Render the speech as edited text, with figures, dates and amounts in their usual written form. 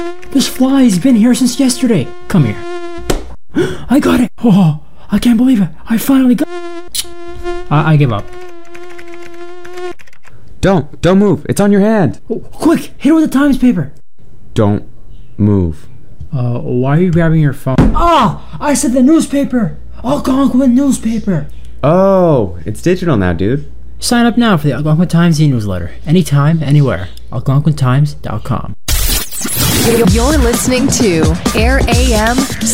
This fly's been here since yesterday. Come here. I got it. Oh, I can't believe it. I finally got I give up. Don't move. It's on your hand. Oh, quick, hit it with the Times paper. Don't move. Why are you grabbing your phone? Oh, I said the newspaper. Algonquin newspaper. Oh, it's digital now, dude. Sign up now for the Algonquin Times e-newsletter. Anytime, anywhere. AlgonquinTimes.com. You're listening to Air AM